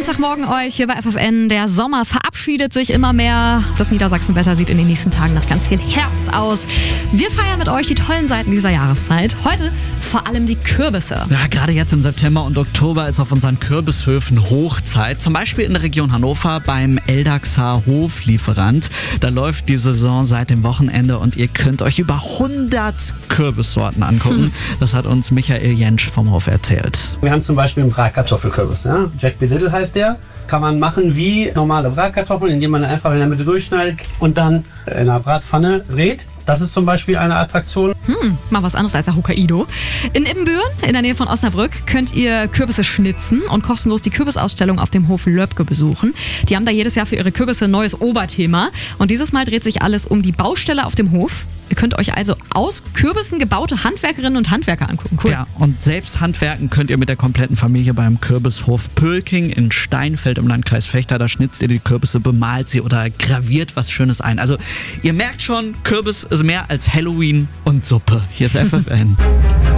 Samstagmorgen euch hier bei FFN. Der Sommer verabschiedet sich immer mehr. Das Niedersachsenwetter sieht in den nächsten Tagen nach ganz viel Herbst aus. Wir feiern mit euch die tollen Seiten dieser Jahreszeit. Heute vor allem die Kürbisse. Ja, gerade jetzt im September und Oktober ist auf unseren Kürbishöfen Hochzeit. Zum Beispiel in der Region Hannover beim Eldaxer Hoflieferant. Da läuft die Saison seit dem Wochenende und ihr könnt euch über 100 Kürbissorten angucken. Das hat uns Michael Jentsch vom Hof erzählt. Wir haben zum Beispiel einen Bratkartoffelkürbis. Ja? Jack B. Little heißt der. Kann man machen wie normale Bratkartoffeln, indem man einfach in der Mitte durchschneidet und dann in einer Bratpfanne rät. Das ist zum Beispiel eine Attraktion. Mal was anderes als der Hokkaido. In Ibbenbüren, in der Nähe von Osnabrück, könnt ihr Kürbisse schnitzen und kostenlos die Kürbisausstellung auf dem Hof Löbke besuchen. Die haben da jedes Jahr für ihre Kürbisse ein neues Oberthema. Und dieses Mal dreht sich alles um die Baustelle auf dem Hof. Ihr könnt euch also aus Kürbissen gebaute Handwerkerinnen und Handwerker angucken. Cool. Ja, und selbst handwerken könnt ihr mit der kompletten Familie beim Kürbishof Pölking in Steinfeld im Landkreis Vechta. Da schnitzt ihr die Kürbisse, bemalt sie oder graviert was Schönes ein. Also ihr merkt schon, Kürbis ist mehr als Halloween und Suppe. Hier ist FFN.